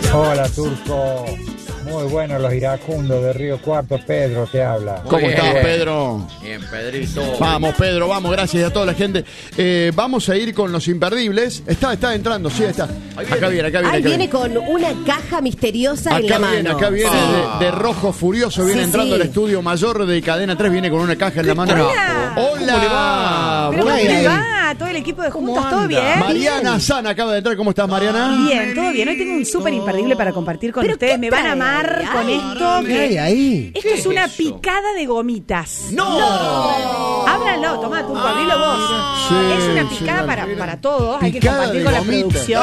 Hola, Turco. Muy buenos los iracundos de Río Cuarto. Pedro te habla. ¿Cómo estás, Pedro? Bien, Pedrito. Vamos, Pedro, vamos, gracias a toda la gente. Vamos a ir con los imperdibles. Está entrando, sí, está. Acá viene. Ahí viene con una caja misteriosa en la mano. Acá viene de rojo furioso, viene entrando al estudio mayor de Cadena 3, viene con una caja en la mano. Hola. ¿Cómo le va? ¿Cómo le va? Todo el equipo de Juntos, ¿todo bien? Mariana San acaba de entrar. ¿Cómo estás, Mariana? Bien, todo bien. Hoy tengo un súper imperdible para compartir con ustedes. Me van a amar con esto. ¿Qué hay ahí? Esto es una picada de gomitas. ¡No! Ábralo, toma, Turco, abrilo vos. Sí, Es una picada para todos. Hay que Picada compartir de con la gomitas. producción.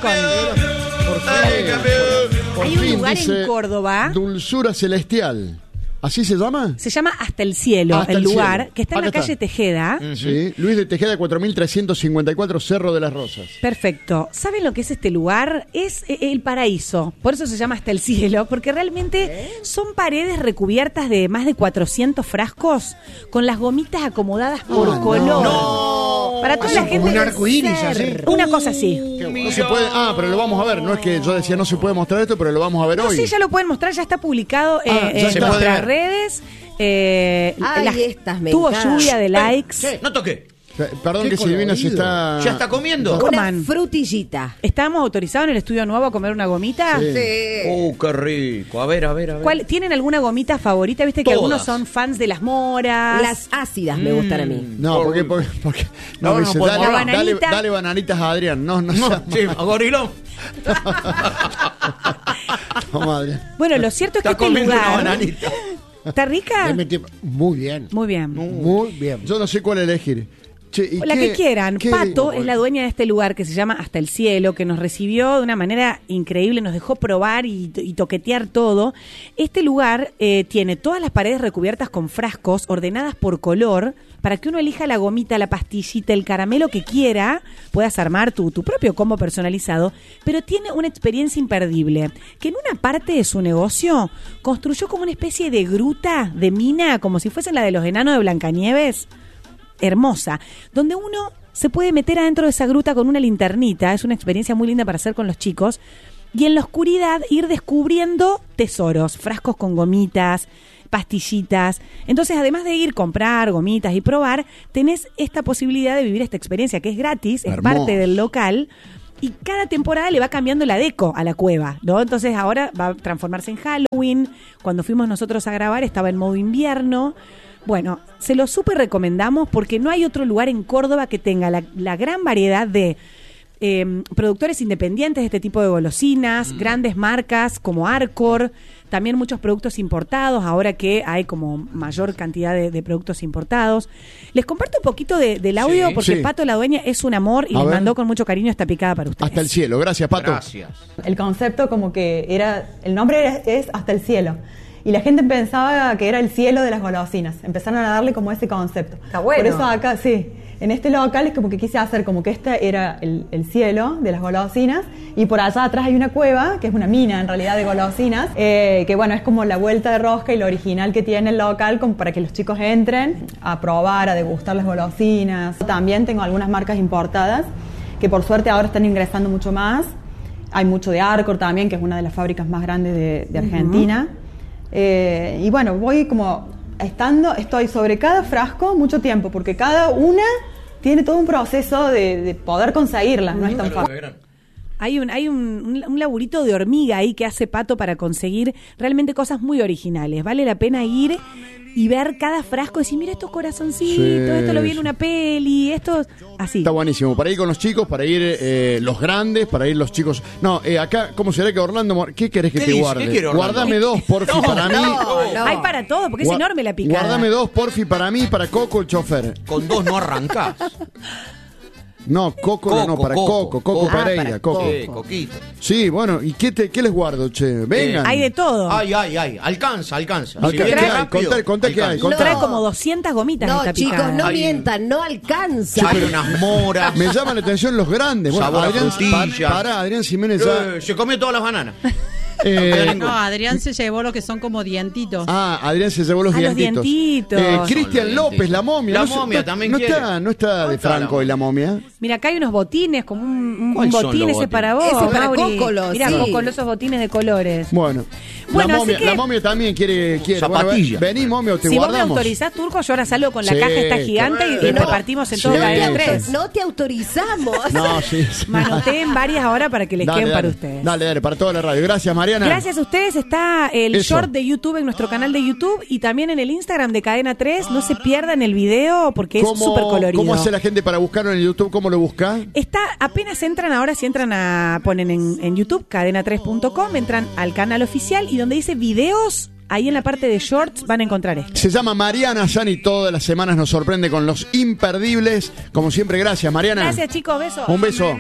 Por Hay un fin, lugar dice en Córdoba. Dulzura Celestial. ¿Así se llama? Se llama Hasta el Cielo, Hasta el el lugar, Cielo. que está en Acá la calle está. Tejeda. Sí. Luis de Tejeda, 4354, Cerro de las Rosas. Perfecto. ¿Saben lo que es este lugar? Es el paraíso. Por eso se llama Hasta el Cielo, porque realmente son paredes recubiertas de más de 400 frascos con las gomitas acomodadas por color. ¡No! Para toda Así la como gente. un arcoíris, así. Una cosa así. No se puede, pero lo vamos a ver. No es que yo decía no se puede mostrar esto, pero lo vamos a ver No hoy. sé, ya lo pueden mostrar, ya está publicado ya en se puede nuestras ver. redes. Estas me tuvo encantan. lluvia de likes. ¿Qué? No toqué. Perdón que Silvina se está... ¿Ya está comiendo? ¿Cómo? Una Coman. frutillita. ¿Estábamos autorizados en el estudio nuevo a comer una gomita? Sí. Qué rico. A ver. ¿Tienen alguna gomita favorita? Viste que Todas. algunos son fans de las moras. Las ácidas me gustan a mí. No, porque No, dice, no, la bananita. dale bananitas a Adrián. No, Sí, a gorilón. Toma, Adrián. Bueno, lo cierto es que Está este comiendo una lugar... bananita. ¿Está rica? Muy bien. Muy bien. Muy bien. Yo no sé cuál elegir. Che, ¿y La qué- que quieran. qué Pato digo? es la dueña de este lugar que se llama Hasta el Cielo, que nos recibió de una manera increíble, nos dejó probar y toquetear todo. Este lugar tiene todas las paredes recubiertas con frascos ordenadas por color para que uno elija la gomita, la pastillita, el caramelo que quiera, puedas armar tu propio combo personalizado, pero tiene una experiencia imperdible, que en una parte de su negocio construyó como una especie de gruta, de mina, como si fuesen la de los enanos de Blancanieves, hermosa, donde uno se puede meter adentro de esa gruta con una linternita. Es una experiencia muy linda para hacer con los chicos, y en la oscuridad ir descubriendo tesoros, frascos con gomitas, pastillitas. Entonces, además de ir, comprar gomitas y probar, tenés esta posibilidad de vivir esta experiencia que es gratis, es Hermoso. parte del local. Y cada temporada le va cambiando la deco a la cueva, ¿no? Entonces ahora va a transformarse en Halloween. Cuando fuimos nosotros a grabar estaba en modo invierno. Bueno, se lo súper recomendamos porque no hay otro lugar en Córdoba que tenga la gran variedad de productores independientes de este tipo de golosinas, grandes marcas como Arcor, también muchos productos importados, ahora que hay como mayor cantidad de productos importados. Les comparto un poquito del audio porque sí. Pato, la dueña, es un amor y A les ver. mandó con mucho cariño esta picada para ustedes. Hasta el cielo. Gracias, Pato. Gracias. El concepto como que era, el nombre es Hasta el Cielo. Y la gente pensaba que era el cielo de las golosinas. Empezaron a darle como ese concepto. Está bueno. Por eso acá, sí, en este local es como que quise hacer como que este era el cielo de las golosinas. Y por allá atrás hay una cueva, que es una mina en realidad de golosinas, que bueno, es como la vuelta de rosca y lo original que tiene el local como para que los chicos entren a probar, a degustar las golosinas. También tengo algunas marcas importadas, que por suerte ahora están ingresando mucho más. Hay mucho de Arcor también, que es una de las fábricas más grandes de Argentina. Y bueno, voy como estoy sobre cada frasco mucho tiempo, porque cada una tiene todo un proceso de poder conseguirla, no es tan fácil. Hay un laburito de hormiga ahí que hace Pato para conseguir realmente cosas muy originales. Vale la pena ir y ver cada frasco y decir, mira estos corazoncitos, Sí, esto lo vi en sí. una peli, esto así. Está buenísimo. Para ir con los chicos, para ir los grandes, para ir los chicos. No, acá, ¿cómo será que Orlando? ¿Qué querés que ¿Qué te dice? guarde? ¿Qué quiere Orlando? Guardame dos, porfi, para mí. Hay para todo, porque es enorme la picada. Guardame dos, porfi, para mí, para Coco, el chofer. Con dos no arrancás. No, Coco no, para Coco Pereira, para Coco. Coquito. Sí, bueno, ¿y qué les guardo, che? Vengan. Hay de todo. Ay. Alcanza. Alcanza. Si viene ¿Qué hay? rápido, Contá qué hay, alcanza. contá. Trae como 200 gomitas No, esta chicos, picada. no Hay- mientan, no alcanza. Hay unas moras. Me llaman la atención los grandes. Bueno, Sabor a Adrián, frutilla. para Adrián Jiménez ya. Se comió todas las bananas. No, Adrián se llevó los que son como dientitos. Adrián se llevó los dientitos. Cristian López, la momia. La momia también no quiere. No está de Franco y la momia. Mira, acá hay unos botines, como un ¿Cuáles son botín los ese botines? para vos, Ese para Mauri. Cócolo, Mira, sí. Cócolo, esos botines de colores. Bueno, Bueno, así que- la momia también quiere. Zapatilla. Bueno, vení, momia, o te Si vos me guardamos. autorizás, Turco, yo ahora salgo con la Sí, caja esta gigante y no, repartimos en sí, todo no Cadena te 3. No te autorizamos. No, sí. Manoteen varias ahora para que les queden para ustedes. Dale, para toda la radio. Gracias, Mariana. Gracias a ustedes. Está el Eso. short de YouTube en nuestro canal de YouTube y también en el Instagram de Cadena 3. No se pierdan el video porque es súper colorido. ¿Cómo hace la gente para buscarlo en YouTube? ¿Cómo lo busca? Está, apenas entran ahora, si entran ponen en YouTube, cadena3.com, entran al canal oficial y donde dice videos, ahí en la parte de shorts van a encontrar esto. Se llama Mariana San y todas las semanas nos sorprende con los imperdibles. Como siempre, gracias, Mariana. Gracias, chicos, besos. Un beso.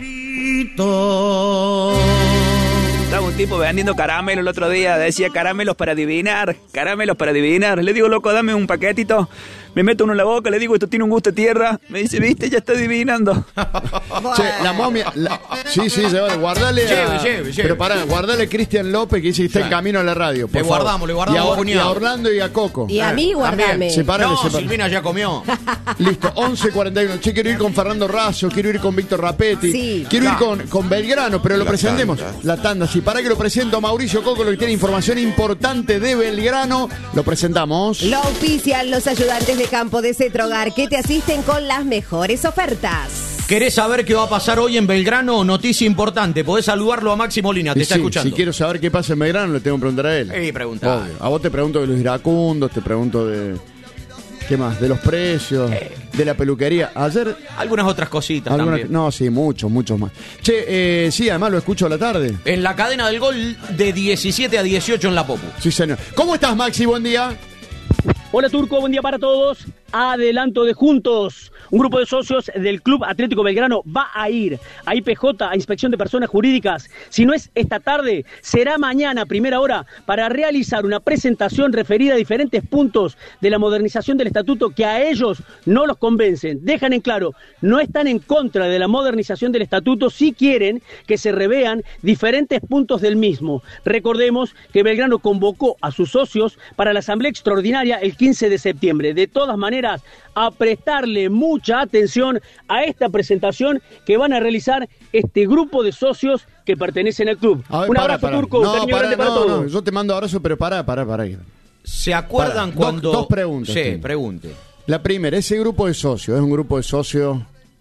Estaba un tipo vendiendo caramelos el otro día, decía caramelos para adivinar, caramelos para adivinar. Le digo, loco, dame un paquetito. Me meto uno en la boca, le digo, esto tiene un gusto de tierra. Me dice, viste, ya está adivinando. Che, la momia. Sí, guardale. Lleve. Pero pará, guardale a Cristian López que dice que está en camino a la radio. Por Le favor. guardamos, Y cuñado. a Orlando y a Coco. Y a mí, guardame. Separale. Silvina ya comió. Listo, 11:41. Che, quiero ir con Fernando Razo, quiero ir con Víctor Rapetti. Sí. Quiero ir con Belgrano, pero lo presentemos. La tanda, sí. Para que lo presento a Mauricio Coco, lo que tiene información importante de Belgrano. Lo presentamos. Lo auspician los ayudantes de campo de Cetrogar que te asisten con las mejores ofertas. ¿Querés saber qué va a pasar hoy en Belgrano? Noticia importante. Podés saludarlo a Maxi Molina, te Y está sí, escuchando. Si quiero saber qué pasa en Belgrano, le tengo que preguntar a él. Pregunta. Obvio. A vos te pregunto de los iracundos, te pregunto de... ¿Qué más? De los precios, de la peluquería. Ayer... Algunas otras cositas también. No, sí, muchos más. Che, sí, además lo escucho a la tarde. En la cadena del gol de 17 a 18 en la Popu. Sí, señor. ¿Cómo estás, Maxi? Buen día. Hola Turco, buen día para todos. Adelanto de Juntos. Un grupo de socios del Club Atlético Belgrano va a ir a IPJ, a Inspección de Personas Jurídicas. Si no es esta tarde, será mañana a primera hora para realizar una presentación referida a diferentes puntos de la modernización del estatuto que a ellos no los convencen. Dejan en claro, no están en contra de la modernización del estatuto, sí quieren que se revean diferentes puntos del mismo. Recordemos que Belgrano convocó a sus socios para la asamblea extraordinaria el 15 de septiembre. De todas maneras, a prestarle mucha atención a esta presentación que van a realizar este grupo de socios que pertenecen al club. A ver, Un abrazo, Turco, cariño grande para todos. No, yo te mando abrazo, pero pará. ¿Se acuerdan cuando...? Dos preguntas. Sí, pregunte. La primera, ese grupo de socios, es un grupo de socios...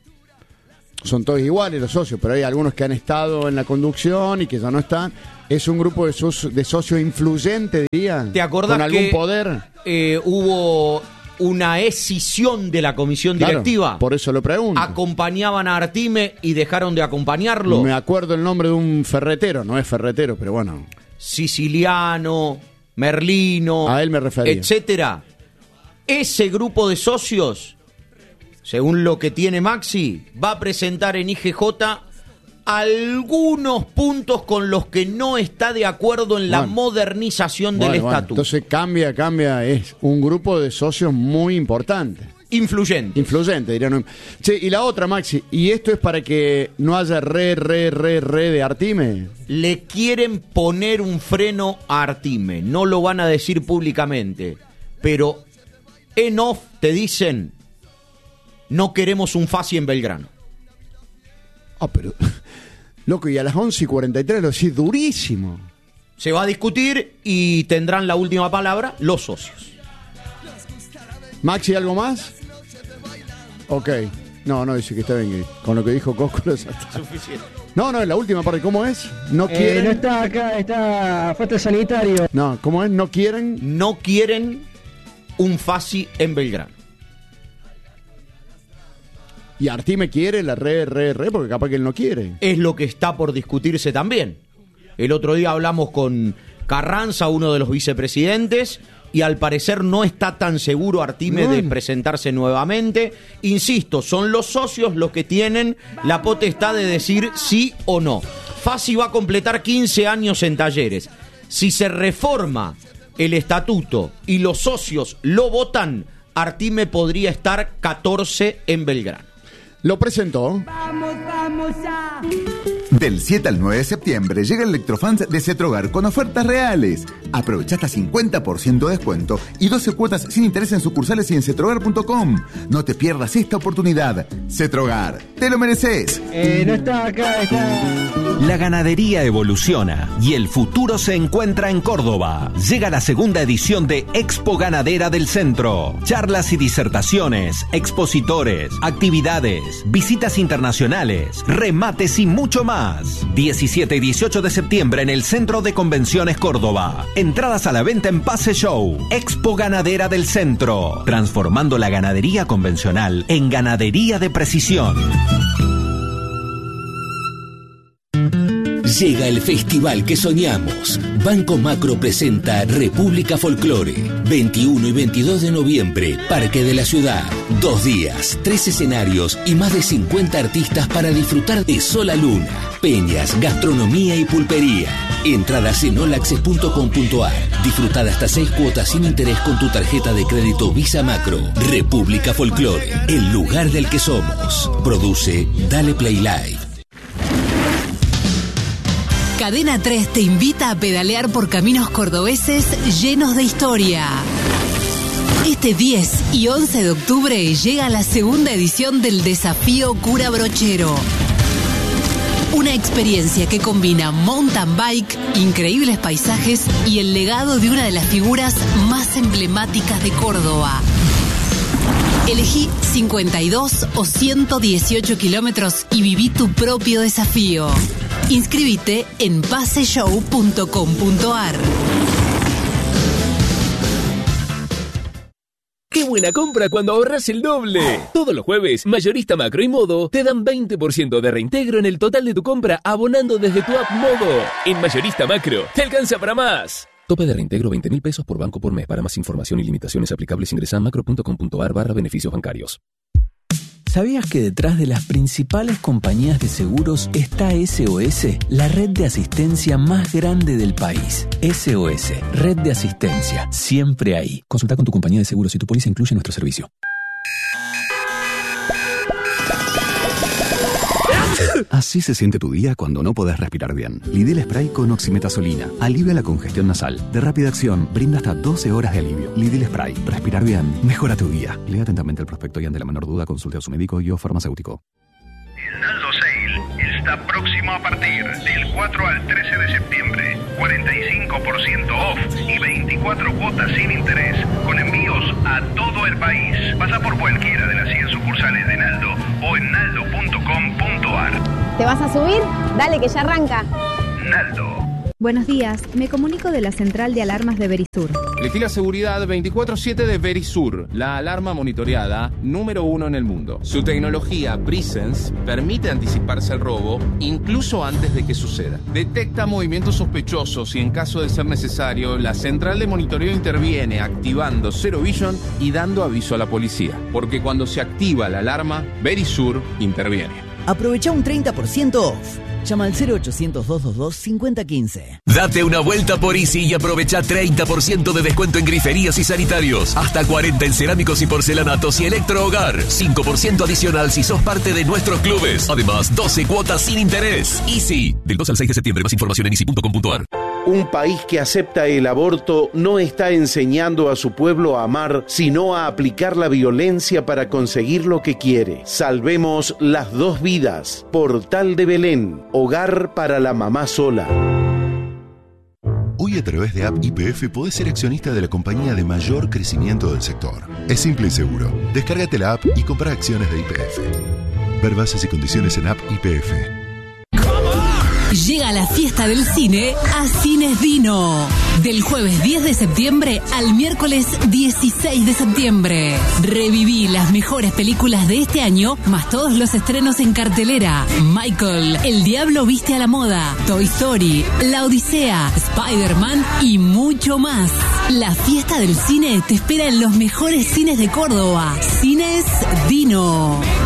Son todos iguales los socios, pero hay algunos que han estado en la conducción y que ya no están. Es un grupo de socios influyente, diría. ¿Te acordás con algún que poder? Hubo una escisión de la comisión directiva? Claro, por eso lo pregunto. Acompañaban a Artime y dejaron de acompañarlo. Me acuerdo el nombre de un ferretero, no es ferretero, pero bueno. Siciliano, Merlino, a él me refería, etcétera. Ese grupo de socios, según lo que tiene Maxi, va a presentar en IGJ algunos puntos con los que no está de acuerdo en la modernización del estatuto. Entonces cambia, es un grupo de socios muy importante. Influyente, dirían. Che, y la otra, Maxi, ¿y esto es para que no haya re de Artime? Le quieren poner un freno a Artime, no lo van a decir públicamente, pero en off te dicen, no queremos un Fasi en Belgrano. Pero... Loco, y a las 11:43 lo decís durísimo. Se va a discutir y tendrán la última palabra los socios. Maxi, ¿algo más? Ok. No, dice que está bien. Con lo que dijo Coco lo saca. Suficiente. No, es la última parte. ¿Cómo es? No quieren... No está acá, está falta sanitario. No, ¿cómo es? No quieren... No quieren un Fasi en Belgrano. Y Artime quiere la re, porque capaz que él no quiere. Es lo que está por discutirse también. El otro día hablamos con Carranza, uno de los vicepresidentes, y al parecer no está tan seguro Artime de presentarse nuevamente. Insisto, son los socios los que tienen la potestad de decir sí o no. Fasi va a completar 15 años en Talleres. Si se reforma el estatuto y los socios lo votan, Artime podría estar 14 en Belgrano. Lo presentó. Vamos a Del 7 al 9 de septiembre llega el Electrofans de Cetrogar con ofertas reales. Aprovecha hasta 50% de descuento y 12 cuotas sin interés en sucursales y en cetrogar.com. No te pierdas esta oportunidad. Cetrogar, te lo mereces. No está acá, está. La ganadería evoluciona y el futuro se encuentra en Córdoba. Llega la segunda edición de Expo Ganadera del Centro. Charlas y disertaciones, expositores, actividades, visitas internacionales, remates y mucho más. 17 y 18 de septiembre en el Centro de Convenciones Córdoba. Entradas a la venta en Pase Show. Expo Ganadera del Centro. Transformando la ganadería convencional en ganadería de precisión. Llega el festival que soñamos. Banco Macro presenta República Folclore. 21 y 22 de noviembre, Parque de la Ciudad. 2 días, 3 escenarios y más de 50 artistas para disfrutar de sol a luna, peñas, gastronomía y pulpería. Entradas en olaccess.com.ar. Disfrutar hasta 6 cuotas sin interés con tu tarjeta de crédito Visa Macro. República Folclore, el lugar del que somos. Produce Dale Play Live. Cadena 3 te invita a pedalear por caminos cordobeses llenos de historia. Este 10 y 11 de octubre llega la segunda edición del Desafío Cura Brochero. Una experiencia que combina mountain bike, increíbles paisajes y el legado de una de las figuras más emblemáticas de Córdoba. Elegí 52 o 118 kilómetros y viví tu propio desafío. Inscríbete en paseshow.com.ar. ¡Qué buena compra cuando ahorras el doble! Todos los jueves, Mayorista Macro y Modo te dan 20% de reintegro en el total de tu compra abonando desde tu app Modo. En Mayorista Macro, te alcanza para más. Tope de reintegro 20.000 pesos por banco por mes. Para más información y limitaciones aplicables ingresa a macro.com.ar/beneficios bancarios. ¿Sabías que detrás de las principales compañías de seguros está SOS, la red de asistencia más grande del país? SOS, red de asistencia, siempre ahí. Consulta con tu compañía de seguros si tu póliza incluye nuestro servicio. Así se siente tu día cuando no podés respirar bien. Lidl Spray con oximetazolina. Alivia la congestión nasal. De rápida acción, brinda hasta 12 horas de alivio. Lidl Spray. Respirar bien. Mejora tu día. Lea atentamente el prospecto y ante la menor duda consulte a su médico y o farmacéutico. El Naldo Sale está próximo a partir del 4 al 13 de septiembre. 45% off y 24 cuotas sin interés con envíos a todo el país. Pasa por cualquiera de las 100 sucursales de Naldo o en naldo.com.ar. ¿Te vas a subir? Dale que ya arranca. Naldo. Buenos días, me comunico de la central de alarmas de Verisur. Elegí la seguridad 24/7 de Verisur, la alarma monitoreada número 1 en el mundo. Su tecnología Presence permite anticiparse al robo incluso antes de que suceda. Detecta movimientos sospechosos y en caso de ser necesario, la central de monitoreo interviene activando Zero Vision y dando aviso a la policía. Porque cuando se activa la alarma, Verisur interviene. Aprovecha un 30% off. Llama al 0800-222-5015. Date una vuelta por Easy y aprovecha 30% de descuento en griferías y sanitarios. Hasta 40 en cerámicos y porcelanatos y electrohogar. 5% adicional si sos parte de nuestros clubes. Además, 12 cuotas sin interés. Easy. Del 2 al 6 de septiembre. Más información en easy.com.ar. Un país que acepta el aborto no está enseñando a su pueblo a amar, sino a aplicar la violencia para conseguir lo que quiere. Salvemos las 2 vidas. Portal de Belén. Hogar para la mamá sola. Hoy a través de App YPF podés ser accionista de la compañía de mayor crecimiento del sector. Es simple y seguro. Descárgate la app y compra acciones de YPF. Ver bases y condiciones en App YPF. Llega la fiesta del cine a Cines Dino. Del jueves 10 de septiembre al miércoles 16 de septiembre. Reviví las mejores películas de este año, más todos los estrenos en cartelera. Michael, El Diablo Viste a la Moda, Toy Story, La Odisea, Spider-Man y mucho más. La fiesta del cine te espera en los mejores cines de Córdoba. Cines Dino.